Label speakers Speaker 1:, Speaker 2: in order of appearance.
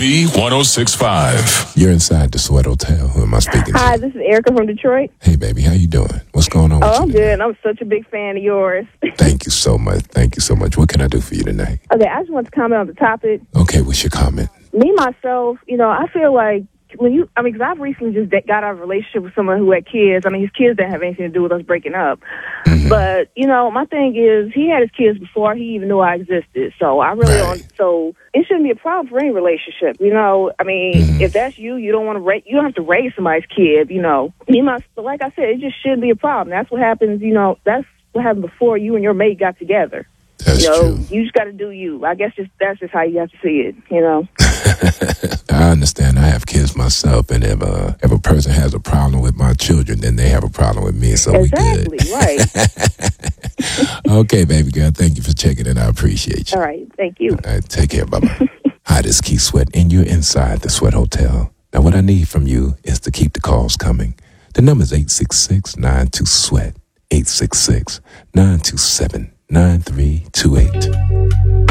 Speaker 1: B1065.
Speaker 2: You're inside the Sweat Hotel. Who am I speaking to?
Speaker 3: Hi, this is Erica from Detroit.
Speaker 2: Hey, baby, how you doing? What's going on with you
Speaker 3: I'm
Speaker 2: today?
Speaker 3: good. I'm such a big fan of yours.
Speaker 2: Thank you so much. Thank you so much. What can I do for you tonight?
Speaker 3: Okay, I just want to comment on the topic.
Speaker 2: Okay, what's your comment?
Speaker 3: Me, myself, I feel like because I've recently just got out of a relationship with someone who had kids. His kids didn't have anything to do with us breaking up.
Speaker 2: Mm-hmm.
Speaker 3: But, my thing is, he had his kids before he even knew I existed. So I really so it shouldn't be a problem for any relationship. If that's you, you don't have to raise somebody's kid, But like I said, it just shouldn't be a problem. That's what happens, that's what happened before you and your mate got together.
Speaker 2: That's true.
Speaker 3: You just got to do you. I guess that's just how you have to see it,
Speaker 2: I understand. I have kids myself, and if a person has a problem with my children, then they have a problem with me, so
Speaker 3: exactly,
Speaker 2: we good.
Speaker 3: Right.
Speaker 2: Okay, baby girl, thank you for checking in. I appreciate you.
Speaker 3: All right, thank you.
Speaker 2: All right, take care. Bye-bye. Hi, this is Keith Sweat, and you're inside the Sweat Hotel. Now, what I need from you is to keep the calls coming. The number is 866-92-SWEAT, 866-927-9328.